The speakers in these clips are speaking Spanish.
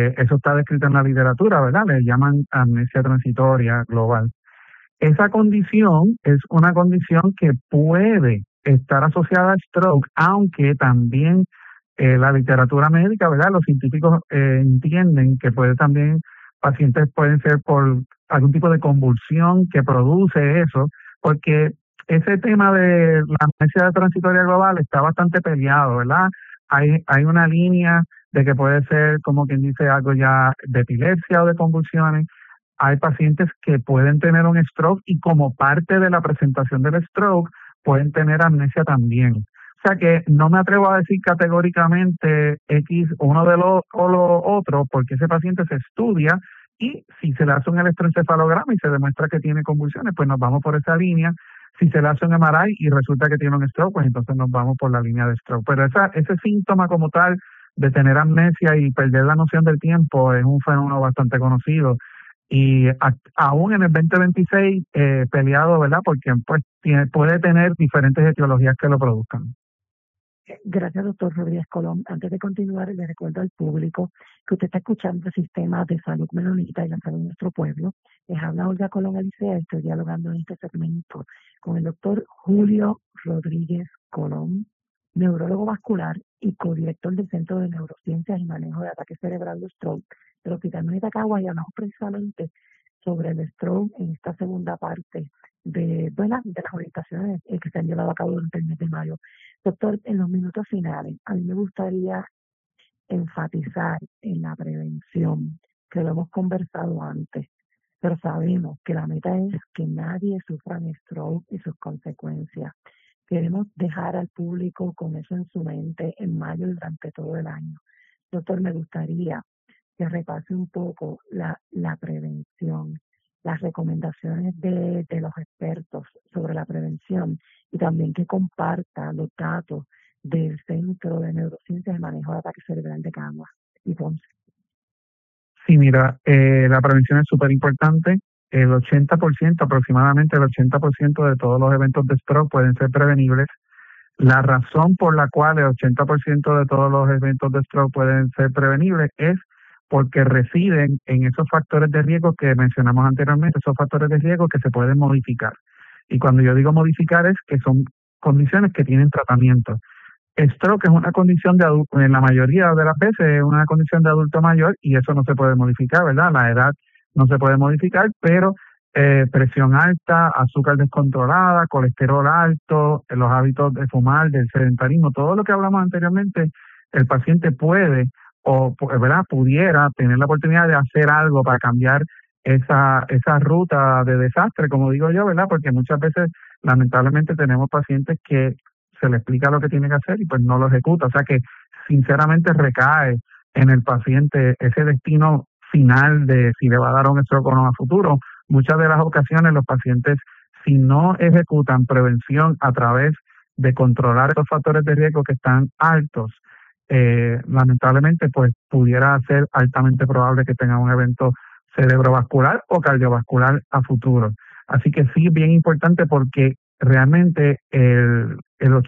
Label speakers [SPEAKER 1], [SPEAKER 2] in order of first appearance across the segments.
[SPEAKER 1] eso está descrito en la literatura, ¿verdad? Le llaman amnesia transitoria global. Esa condición es una condición que puede estar asociada a stroke, aunque también la literatura médica, ¿verdad? Los científicos entienden que pacientes pueden ser por algún tipo de convulsión que produce eso, porque ese tema de la amnesia transitoria global está bastante peleado, ¿verdad? Hay una línea de que puede ser, como quien dice, algo ya de epilepsia o de convulsiones. Hay pacientes que pueden tener un stroke y como parte de la presentación del stroke pueden tener amnesia también. O sea que no me atrevo a decir categóricamente X uno de lo o lo otro, porque ese paciente se estudia y si se le hace un electroencefalograma y se demuestra que tiene convulsiones, pues nos vamos por esa línea. Si se le hace un MRI y resulta que tiene un stroke, pues entonces nos vamos por la línea de stroke. Pero ese síntoma como tal de tener amnesia y perder la noción del tiempo es un fenómeno bastante conocido. Y aún en el 2026 peleado, ¿verdad? Porque pues puede tener diferentes etiologías que lo produzcan.
[SPEAKER 2] Gracias, doctor Rodríguez Colón. Antes de continuar, le recuerdo al público que usted está escuchando el Sistema de Salud Menonita y la Salud de Nuestro Pueblo. Les habla Olga Colón Alicea. Estoy dialogando en este segmento con el doctor Julio Rodríguez Colón, neurólogo vascular y codirector del Centro de Neurociencias y Manejo de Ataque Cerebral de Stroke del Hospital Menonita Caguas, y hablamos precisamente sobre el stroke en esta segunda parte de las orientaciones que se han llevado a cabo durante el mes de mayo. Doctor, en los minutos finales, a mí me gustaría enfatizar en la prevención, que lo hemos conversado antes, pero sabemos que la meta es que nadie sufra un stroke y sus consecuencias. Queremos dejar al público con eso en su mente en mayo y durante todo el año. Doctor, me gustaría que repase un poco la prevención, las recomendaciones de los expertos sobre la prevención y también que comparta los datos del Centro de Neurociencias y Manejo de Ataque Cerebral de Caguas y Ponce.
[SPEAKER 1] Sí, mira, la prevención es súper importante. El 80%, aproximadamente el 80% de todos los eventos de stroke pueden ser prevenibles. La razón por la cual el 80% de todos los eventos de stroke pueden ser prevenibles es porque residen en esos factores de riesgo que mencionamos anteriormente, esos factores de riesgo que se pueden modificar. Y cuando yo digo modificar es que son condiciones que tienen tratamiento. Stroke es una condición de adulto, en la mayoría de las veces es una condición de adulto mayor y eso no se puede modificar, ¿verdad? La edad no se puede modificar, pero presión alta, azúcar descontrolada, colesterol alto, los hábitos de fumar, del sedentarismo, todo lo que hablamos anteriormente, el paciente puede ¿verdad? Pudiera tener la oportunidad de hacer algo para cambiar esa ruta de desastre, como digo yo, ¿verdad? Porque muchas veces, lamentablemente, tenemos pacientes que se le explica lo que tiene que hacer y pues no lo ejecuta. O sea que, sinceramente, recae en el paciente ese destino final de si le va a dar un stroke o no a futuro. Muchas de las ocasiones los pacientes, si no ejecutan prevención a través de controlar estos factores de riesgo que están altos, lamentablemente pues pudiera ser altamente probable que tengan un evento cerebrovascular o cardiovascular a futuro. Así que sí, bien importante porque realmente el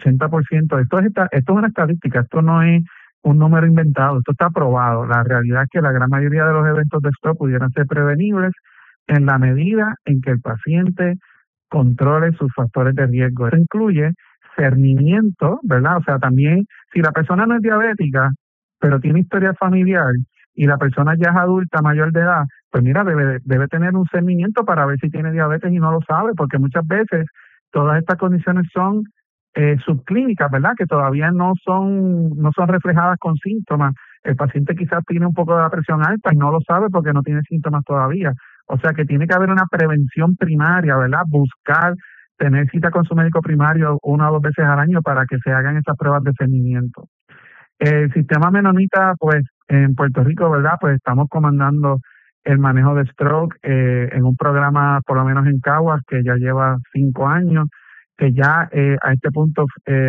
[SPEAKER 1] 80%, esto es una estadística, esto no es un número inventado, esto está probado. La realidad es que la gran mayoría de los eventos de stroke pudieran ser prevenibles en la medida en que el paciente controle sus factores de riesgo. Eso incluye cernimiento, ¿verdad? O sea, también si la persona no es diabética, pero tiene historia familiar y la persona ya es adulta, mayor de edad, pues mira, debe tener un cernimiento para ver si tiene diabetes y no lo sabe, porque muchas veces todas estas condiciones son subclínicas, ¿verdad? Que todavía no son reflejadas con síntomas. El paciente quizás tiene un poco de la presión alta y no lo sabe porque no tiene síntomas todavía. O sea que tiene que haber una prevención primaria, ¿verdad? Buscar tener cita con su médico primario 1 o 2 veces al año para que se hagan esas pruebas de cernimiento. El sistema menonita, pues en Puerto Rico, ¿verdad? Pues estamos comandando el manejo de stroke en un programa, por lo menos en Caguas, que ya lleva 5 años, que ya a este punto,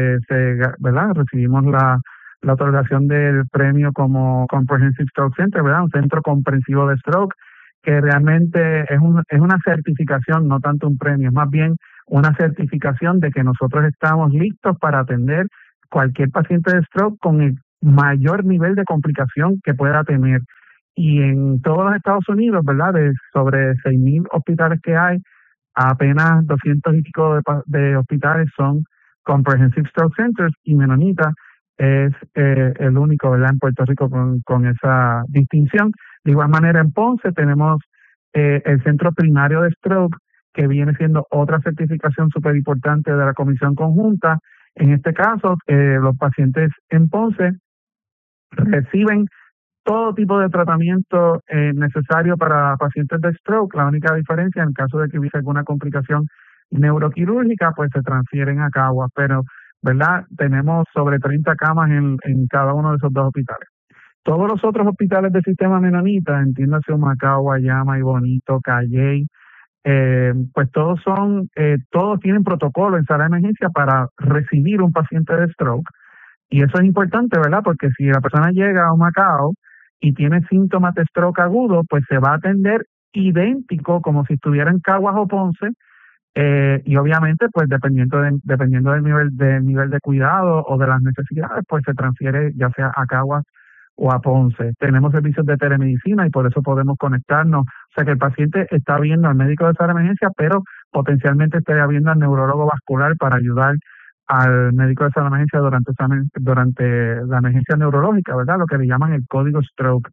[SPEAKER 1] ¿verdad? Recibimos la otorgación del premio como Comprehensive Stroke Center, ¿verdad? Un centro comprensivo de stroke, que realmente es una certificación, no tanto un premio, es más bien una certificación de que nosotros estamos listos para atender cualquier paciente de stroke con el mayor nivel de complicación que pueda tener. Y en todos los Estados Unidos, ¿verdad? De sobre 6.000 hospitales que hay, apenas 200 y pico de hospitales son Comprehensive Stroke Centers, y Menonita es el único, ¿verdad?, en Puerto Rico con esa distinción. De igual manera, en Ponce tenemos el Centro Primario de Stroke, que viene siendo otra certificación súper importante de la Comisión Conjunta. En este caso, los pacientes en Ponce reciben todo tipo de tratamiento necesario para pacientes de stroke. La única diferencia, en el caso de que hubiese alguna complicación neuroquirúrgica, pues se transfieren a Caguas, pero, ¿verdad? Tenemos sobre 30 camas en cada uno de esos dos hospitales. Todos los otros hospitales del sistema menonita, entiéndase Humacao, Guayama y Bonito, Calley, pues todos tienen protocolo en sala de emergencia para recibir un paciente de stroke. Y eso es importante, ¿verdad? Porque si la persona llega a Humacao y tiene síntomas de stroke agudo, pues se va a atender idéntico como si estuviera en Caguas o Ponce, y obviamente, pues dependiendo del nivel de cuidado o de las necesidades, pues se transfiere ya sea a Caguas o a Ponce. Tenemos servicios de telemedicina y por eso podemos conectarnos. O sea que el paciente está viendo al médico de sala de emergencia, pero potencialmente estaría viendo al neurólogo vascular para ayudar al médico de sala de emergencia durante la emergencia neurológica, ¿verdad? Lo que le llaman el código stroke.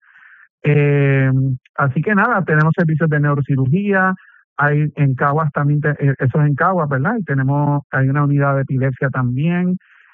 [SPEAKER 1] Así que nada, tenemos servicios de neurocirugía, hay en Caguas también, eso es en Caguas, ¿verdad? Y hay una unidad de epilepsia también.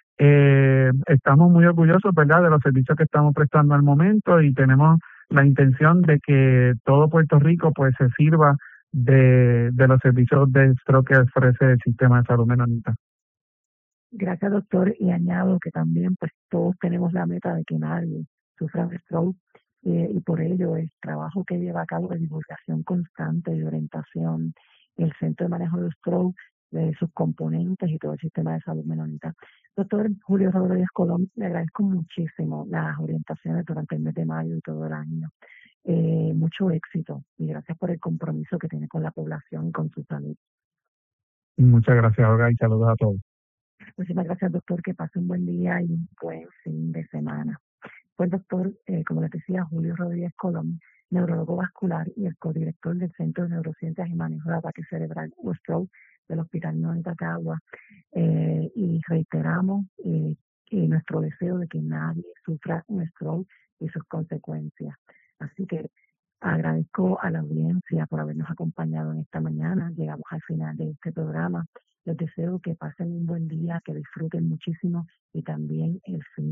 [SPEAKER 1] Estamos muy orgullosos, ¿verdad?, de los servicios que estamos prestando al momento, y tenemos la intención de que todo Puerto Rico pues se sirva de los servicios de stroke que ofrece el sistema de salud menonita.
[SPEAKER 2] Gracias, doctor. Y añado que también pues todos tenemos la meta de que nadie sufra de stroke, y por ello el trabajo que lleva a cabo de divulgación constante, de orientación, el Centro de Manejo de Stroke, de sus componentes y todo el sistema de salud menonita. Doctor Julio Rodríguez Colón, le agradezco muchísimo las orientaciones durante el mes de mayo y todo el año. Mucho éxito y gracias por el compromiso que tiene con la población y con su salud.
[SPEAKER 1] Muchas gracias, Olga, y saludos a todos.
[SPEAKER 2] Muchísimas gracias, doctor. Que pase un buen día y un buen fin de semana. Pues, doctor, como les decía, Julio Rodríguez Colón, neurólogo vascular y el codirector del Centro de Neurociencias y Manejo de Ataque Cerebral o Stroke del Hospital Menonita Caguas. Y reiteramos nuestro deseo de que nadie sufra un stroke y sus consecuencias. Así que agradezco a la audiencia por habernos acompañado en esta mañana. Llegamos al final de este programa. Les deseo que pasen un buen día, que disfruten muchísimo y también el fin